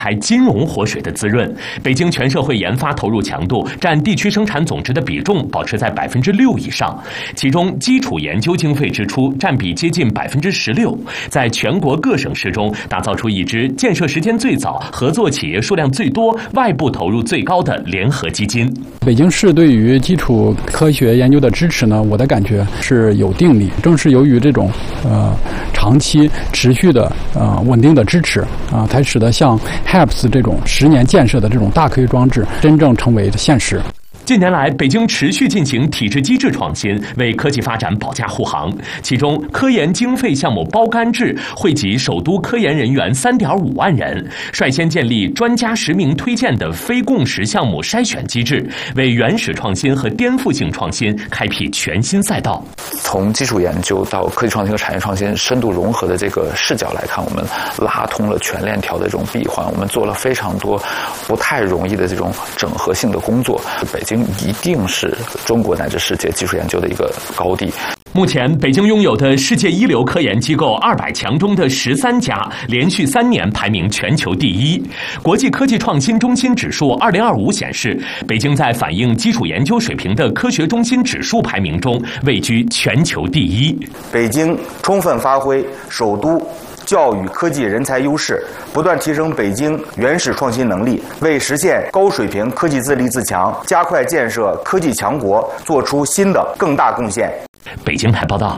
还金融活水的滋润，北京全社会研发投入强度占地区生产总值的比重保持在6%以上，其中基础研究经费支出占比接近16%，在全国各省市中打造出一支建设时间最早、合作企业数量最多、外部投入最高的联合基金。 北京市对于基础科学研究的支持呢，我的感觉是有定力，正是由于这种长期持续的稳定的支持才使得像 HAPS 这种10年建设的这种大科学装置真正成为现实。 近年来，北京持续进行体制机制创新，为科技发展保驾护航。其中，科研经费项目包干制惠及首都科研人员3.5万人，率先建立专家实名推荐的非共识项目筛选机制，为原始创新和颠覆性创新开辟全新赛道。 从基础研究到科技创新和产业创新深度融合的这个视角来看，我们拉通了全链条的这种闭环，我们做了非常多不太容易的这种整合性的工作。北京一定是中国乃至世界技术研究的一个高地。 目前，北京拥有的世界一流科研机构200强中的13家，连续3年排名全球第一。国际科技创新中心指数2025显示，北京在反映基础研究水平的科学中心指数排名中位居全球第一。 北京充分发挥首都教育科技人才优势，不断提升北京原始创新能力，为实现高水平科技自立自强、加快建设科技强国做出新的更大贡献。 北京台报道。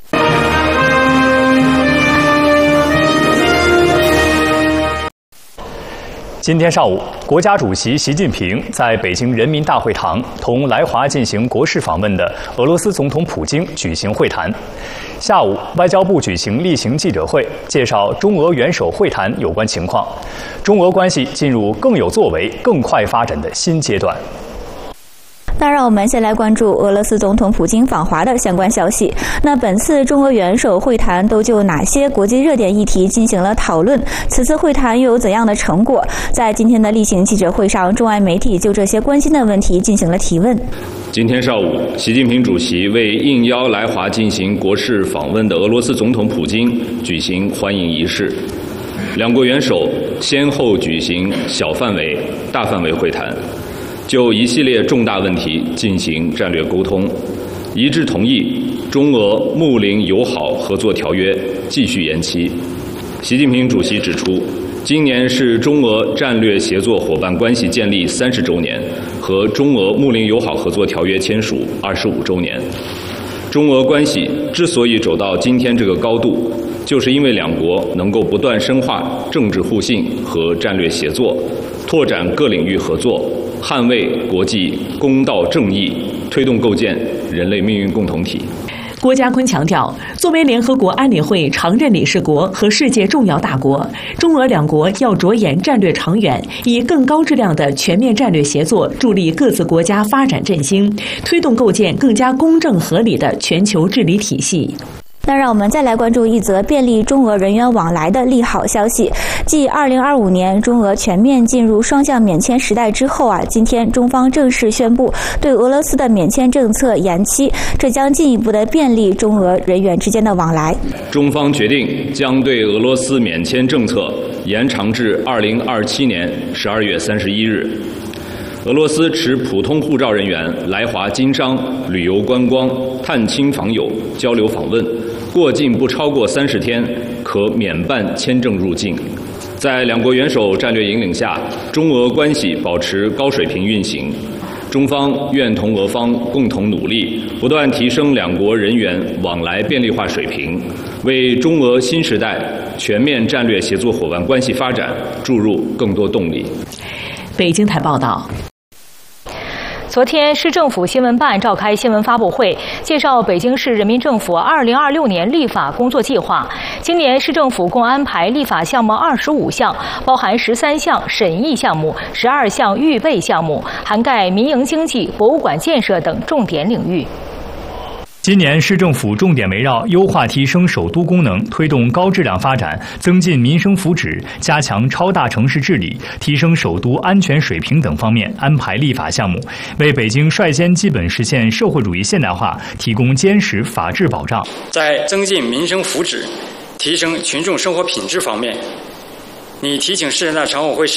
今天上午，国家主席习近平在北京人民大会堂同来华进行国事访问的俄罗斯总统普京举行会谈。下午，外交部举行例行记者会，介绍中俄元首会谈有关情况，中俄关系进入更有作为、更快发展的新阶段。 那让我们先来关注俄罗斯总统普京访华的相关消息。那本次中俄元首会谈都就哪些国际热点议题进行了讨论？此次会谈又有怎样的成果？在今天的例行记者会上，中外媒体就这些关心的问题进行了提问。 今天上午，习近平主席为应邀来华进行国事访问的俄罗斯总统普京举行欢迎仪式。两国元首先后举行小范围、大范围会谈，就一系列重大问题进行战略沟通，一致同意中俄睦邻友好合作条约继续延期。习近平主席指出，今年是中俄战略协作伙伴关系建立30周年和中俄睦邻友好合作条约签署25周年。中俄关系之所以走到今天这个高度，就是因为两国能够不断深化政治互信和战略协作，拓展各领域合作，捍卫国际公道正义，推动构建人类命运共同体。 郭家坤强调，作为联合国安理会常任理事国和世界重要大国，中俄两国要着眼战略长远，以更高质量的全面战略协作助力各自国家发展振兴，推动构建更加公正合理的全球治理体系。 那让我们再来关注一则便利中俄人员往来的利好消息。继2025年中俄全面进入双向免签时代之后今天中方正式宣布对俄罗斯的免签政策延期，这将进一步的便利中俄人员之间的往来。 中方决定将对俄罗斯免签政策延长至2027年12月31日。俄罗斯持普通护照人员来华经商、旅游观光、探亲访友、交流访问，过境不超过30天，可免办签证入境。在两国元首战略引领下，中俄关系保持高水平运行。中方愿同俄方共同努力，不断提升两国人员往来便利化水平，为中俄新时代全面战略协作伙伴关系发展注入更多动力。 北京台报道。 昨天，市政府新闻办召开新闻发布会，介绍北京市人民政府2026年立法工作计划。今年市政府共安排立法项目25项，包含13项审议项目、12项预备项目，涵盖民营经济、博物馆建设等重点领域。 今年市政府重点围绕优化提升首都功能、推动高质量发展、增进民生福祉、加强超大城市治理、提升首都安全水平等方面安排立法项目，为北京率先基本实现社会主义现代化提供坚实法治保障。 在增进民生福祉、提升群众生活品质方面，拟提请市人大常委会审